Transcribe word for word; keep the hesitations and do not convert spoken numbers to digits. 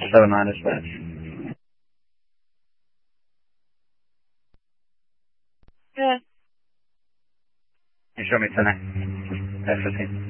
seven nine dispatch. Yeah. You show me ten F fifteen.